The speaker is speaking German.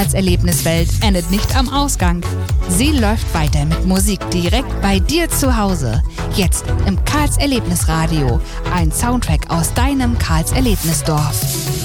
Erlebniswelt endet nicht am Ausgang. Sie läuft weiter mit Musik direkt bei dir zu Hause. Jetzt im Karls Erlebnisradio. Ein Soundtrack aus deinem Karls Erlebnisdorf.